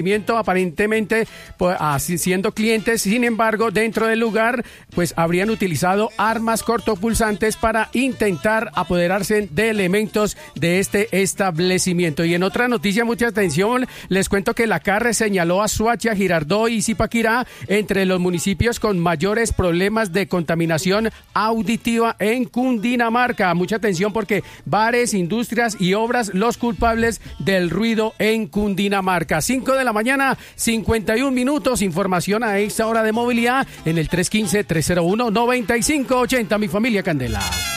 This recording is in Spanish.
aparentemente pues, siendo clientes. Sin embargo, dentro del lugar pues habrían utilizado armas cortopulsantes para intentar apoderarse de elementos de este establecimiento. Y en otra noticia, mucha atención, les cuento que la CARRE señaló a Suacha, Girardot y Zipaquirá entre los municipios con mayores problemas de contaminación auditiva en Cundinamarca. Mucha atención porque bares, industrias y obras los culpables del ruido en Cundinamarca. 5 de la mañana, 51 minutos. Información a esta hora de movilidad en el 315-301-9580. Mi familia Candela.